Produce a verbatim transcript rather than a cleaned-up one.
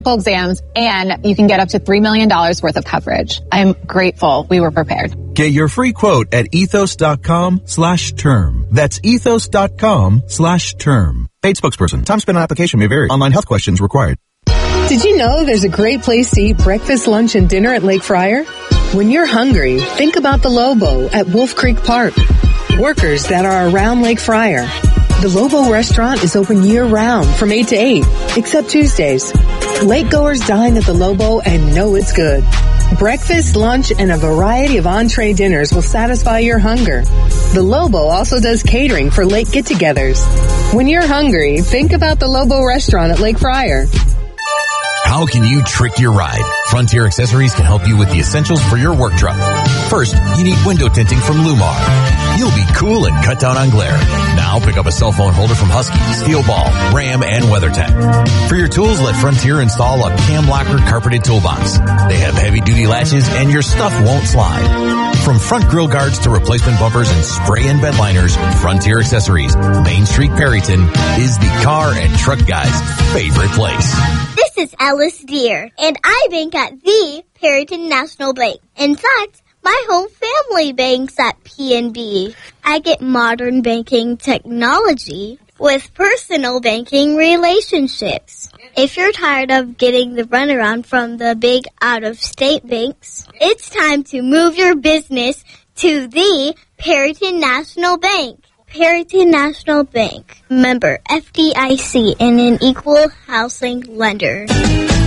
exams, and you can get up to three million dollars worth of coverage. I'm grateful we were prepared. Get your free quote at ethos.com slash term. That's ethos.com slash term. Paid spokesperson. Time spent on application may vary. Online health questions required. Did you know there's a great place to eat breakfast, lunch, and dinner at Lake Fryer? When you're hungry, think about the Lobo at Wolf Creek Park. Workers that are around Lake Fryer. The Lobo restaurant is open year-round from eight to eight, except Tuesdays. Lakegoers dine at the Lobo and know it's good. Breakfast, lunch, and a variety of entree dinners will satisfy your hunger. The Lobo also does catering for lake get-togethers. When you're hungry, think about the Lobo restaurant at Lake Fryer. How can you trick your ride? Frontier Accessories can help you with the essentials for your work truck. First, you need window tinting from Lumar. You'll be cool and cut down on glare. Now pick up a cell phone holder from Husky, Steel Ball, Ram, and WeatherTech. For your tools, let Frontier install a cam locker carpeted toolbox. They have heavy-duty latches, and your stuff won't slide. From front grill guards to replacement bumpers and spray and bed liners, Frontier Accessories, Main Street, Perryton, is the car and truck guy's favorite place. This is Alice Deer, and I bank at the Perryton National Bank. In fact, my whole family banks at P N B. I get modern banking technology with personal banking relationships. If you're tired of getting the runaround from the big out-of-state banks, it's time to move your business to the Perryton National Bank. Perryton National Bank. Member F D I C and an equal housing lender.